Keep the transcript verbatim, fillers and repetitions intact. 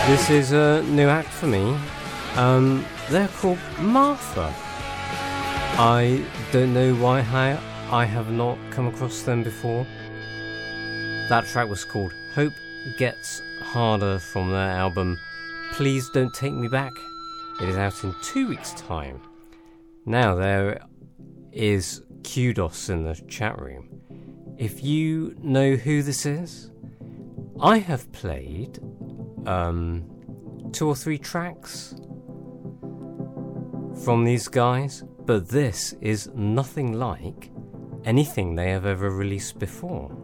This is a new act for me. Um, they're called Martha. I don't know why I, I have not come across them before. That track was called Hope Gets Harder from their album Please Don't Take Me Back. It is out in two weeks' time. Now there is Kudos in the chat room. If you know who this is, I have played um, two or three tracks from these guys, but this is nothing like anything they have ever released before.